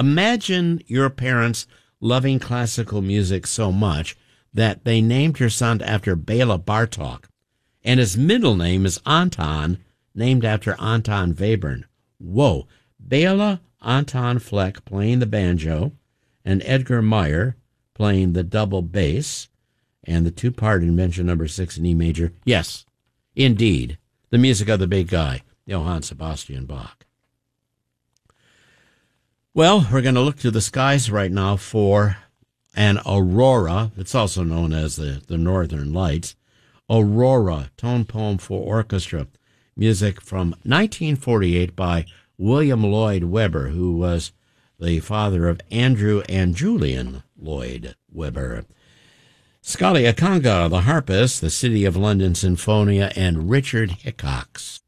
Imagine your parents loving classical music so much that they named your son after Bela Bartok, and his middle name is Anton, named after Anton Webern. Whoa! Bela Anton Fleck playing the banjo, and Edgar Meyer playing the double bass, and the two-part Invention Number 6 in E major. Yes, indeed, the music of the big guy, Johann Sebastian Bach. Well, we're going to look to the skies right now for an aurora. It's also known as the Northern Lights. Aurora, tone poem for orchestra. Music from 1948 by William Lloyd Webber, who was the father of Andrew and Julian Lloyd Webber. Scully Akanga, the harpist, the City of London Sinfonia, and Richard Hickox